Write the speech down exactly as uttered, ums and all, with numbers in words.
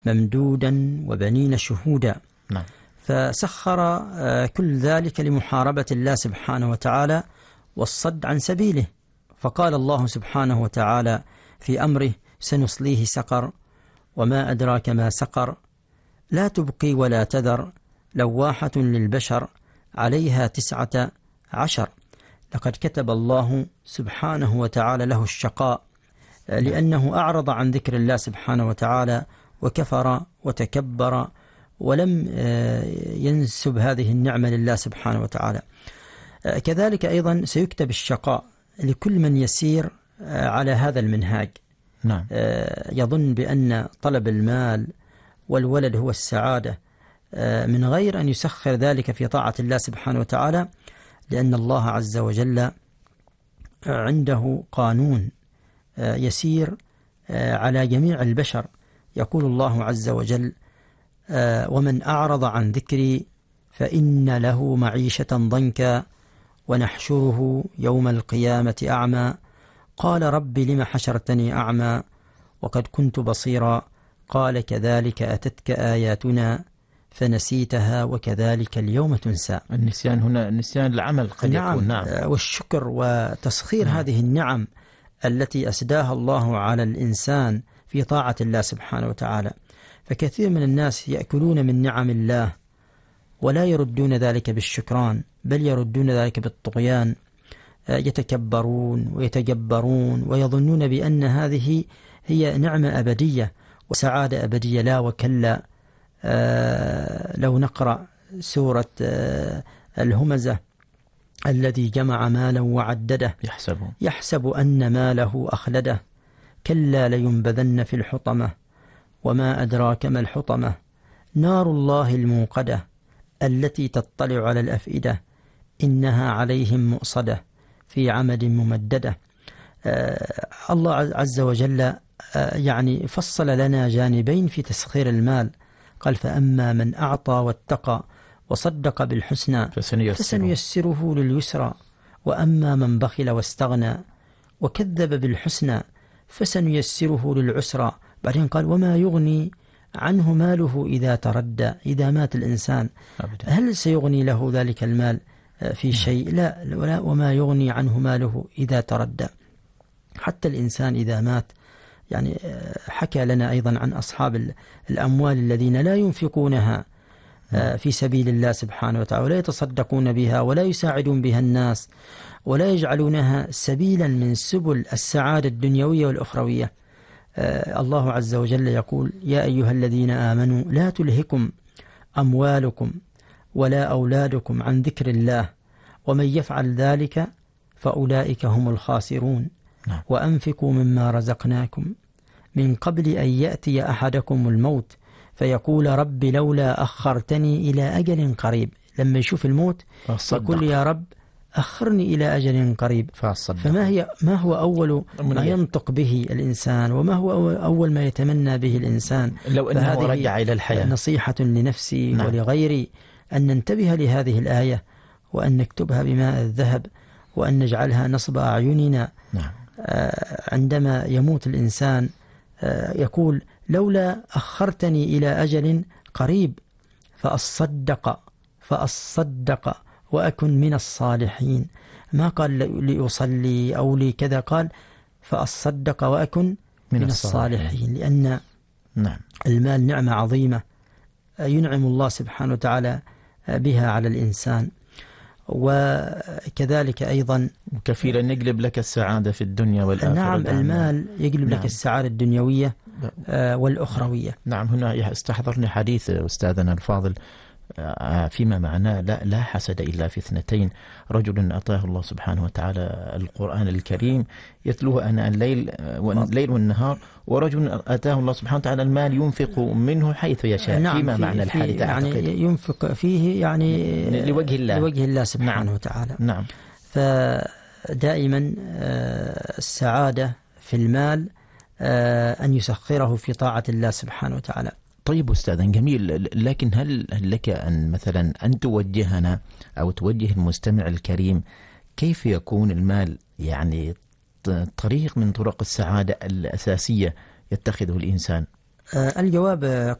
ممدودا وبنين شهودا. نعم. فسخر كل ذلك لمحاربة الله سبحانه وتعالى والصد عن سبيله. فقال الله سبحانه وتعالى في أمره: سنصليه سقر وما أدراك ما سقر لا تبقي ولا تذر لواحة للبشر عليها تسعة عشر. لقد كتب الله سبحانه وتعالى له الشقاء لأنه أعرض عن ذكر الله سبحانه وتعالى وكفر وتكبر ولم ينسب هذه النعمة لله سبحانه وتعالى. كذلك أيضا سيكتب الشقاء لكل من يسير على هذا المنهاج. نعم. يظن بأن طلب المال والولد هو السعادة من غير أن يسخر ذلك في طاعة الله سبحانه وتعالى، لأن الله عز وجل عنده قانون يسير على جميع البشر. يقول الله عز وجل: ومن أعرض عن ذكري فإن له معيشة ضنكا ونحشره يوم القيامة أعمى قال رب لم حشرتني أعمى وقد كنت بصيرا قال كذلك أتتك آياتنا فنسيتها وكذلك اليوم تنسى. النسيان هنا نسيان العمل قد نعم. يكون. نعم. والشكر وتسخير نعم. هذه النعم التي أسداها الله على الإنسان في طاعة الله سبحانه وتعالى. فكثير من الناس يأكلون من نعم الله ولا يردون ذلك بالشكران، بل يردون ذلك بالطغيان، يتكبرون ويتجبرون ويظنون بأن هذه هي نعمة أبدية وسعادة أبدية. لا وكلا. آه لو نقرأ سورة آه الهمزة: الذي جمع مالا وعدده يحسب يحسب أن ماله أخلده كلا لينبذن في الحطمة وما أدراك ما الحطمة نار الله الموقدة التي تطلع على الأفئدة إنها عليهم مؤصدة في عمد ممددة. آه الله عز وجل آه يعني فصل لنا جانبين في تسخير المال. قال: فأما من أعطى واتقى وصدق بالحسنى فسنيسره, فسنيسره لليسرى وأما من بخل واستغنى وكذب بالحسنى فسنيسره للعسرى. بعدين قال: وما يغني عنه ماله إذا تردى. إذا مات الإنسان أبدا. هل سيغني له ذلك المال في شيء؟ لا. ولا وما يغني عنه ماله إذا تردى. حتى الإنسان إذا مات، يعني حكى لنا أيضا عن أصحاب الأموال الذين لا ينفقونها في سبيل الله سبحانه وتعالى ولا يتصدقون بها ولا يساعدون بها الناس ولا يجعلونها سبيلا من سبل السعادة الدنيوية والأخروية. الله عز وجل يقول: يا أيها الذين آمنوا لا تلهكم أموالكم ولا أولادكم عن ذكر الله ومن يفعل ذلك فأولئك هم الخاسرون وأنفقوا مما رزقناكم من قبل أن يأتي أحدكم الموت فيقول رب لولا أخرتني إلى أجل قريب. لما يشوف الموت يقول: يا رب أخرني إلى أجل قريب. فما هي ما هو أول ما ينطق به الإنسان وما هو أول ما يتمنى به الإنسان؟ لو أنه رجع إلى الحياة. نصيحة لنفسي نعم. ولغيري أن ننتبه لهذه الآية وأن نكتبها بماء الذهب وأن نجعلها نصب أعيننا. نعم. عندما يموت الإنسان يقول: لولا أخرتني إلى أجل قريب فأصدق فأصدق وأكن من الصالحين. ما قال لأصلي أو لكذا، قال فأصدق وأكن من, من الصالحين, الصالحين. لأن نعم. المال نعمة عظيمة ينعم الله سبحانه وتعالى بها على الإنسان. وكذلك أيضا كفيلا يقلب لك السعادة في الدنيا والآخرة. نعم. المال يقلب نعم. لك السعادة الدنيوية والأخروية. نعم. هنا استحضرني حديث أستاذنا الفاضل فيما معناه لا, لا حسد إلا في اثنتين: رجل أعطاه الله سبحانه وتعالى القرآن الكريم يتلوه آناء الليل والليل والنهار، ورجل أتاه الله سبحانه وتعالى المال ينفق منه حيث يشاء. نعم. فيما في معنى الحديث يعني ينفق فيه يعني لوجه الله لوجه الله سبحانه نعم. وتعالى. نعم. فدائما السعادة في المال أن يسخره في طاعة الله سبحانه وتعالى. طيب أستاذ جميل، لكن هل لك أن مثلا أن توجهنا أو توجه المستمع الكريم كيف يكون المال يعني طريق من طرق السعادة الأساسية يتخذه الإنسان؟ الجواب